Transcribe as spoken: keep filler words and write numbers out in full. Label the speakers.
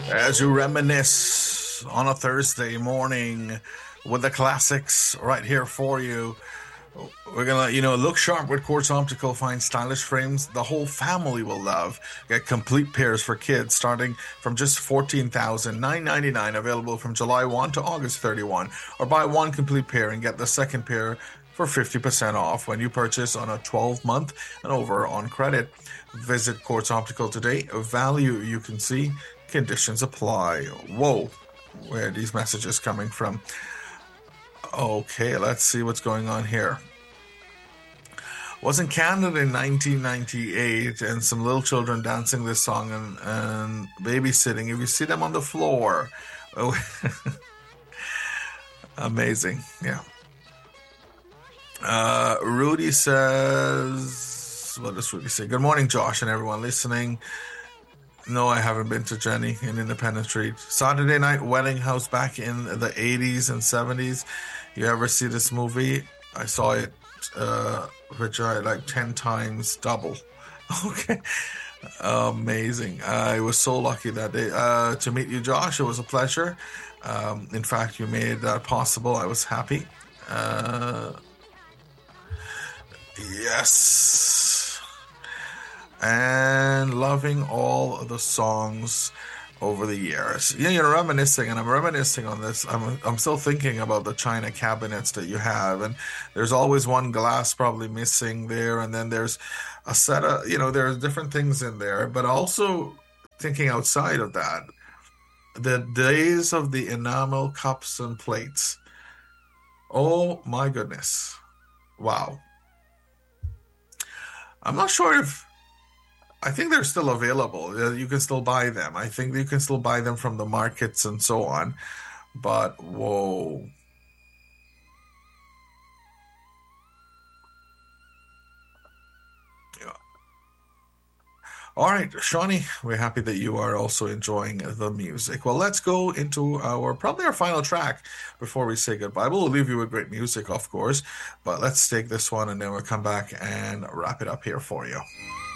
Speaker 1: As you reminisce on a Thursday morning with the classics right here for you. We're gonna, you know, look sharp with Quartz Optical. Find stylish frames the whole family will love. Get complete pairs for kids starting from just fourteen thousand nine hundred ninety-nine dollars, available from July first to August thirty-first. Or buy one complete pair and get the second pair for fifty percent off when you purchase on a twelve month and over on credit. Visit Quartz Optical today. Value you can see. Conditions apply. Whoa, where are these messages coming from? Okay, let's see what's going on here. Was in Canada in nineteen ninety-eight, and some little children dancing this song and, and babysitting. If you see them on the floor, oh, amazing. Yeah. Uh, Rudy says, what does Rudy say? Good morning, Josh, and everyone listening. No, I haven't been to Jenny in Independence Street. Saturday Night Wedding House back in the eighties and seventies. You ever see this movie? I saw it, uh, which I like ten times double. Okay. Amazing. I was so lucky that day uh, to meet you, Josh. It was a pleasure. Um, in fact, you made that possible. I was happy. Uh, yes. And loving all of the songs over the years. Yeah, you're reminiscing, and I'm reminiscing on this. I'm I'm still thinking about the china cabinets that you have, and there's always one glass probably missing there, and then there's a set of, you know, there's different things in there. But also thinking outside of that, the days of the enamel cups and plates. Oh my goodness. Wow. I'm not sure if I think they're still available. You can still buy them. I think you can still buy them from the markets and so on. But, whoa. Yeah. All right, Shawnee, we're happy that you are also enjoying the music. Well, let's go into our, probably our final track before we say goodbye. We'll leave you with great music, of course. But let's take this one, and then we'll come back and wrap it up here for you.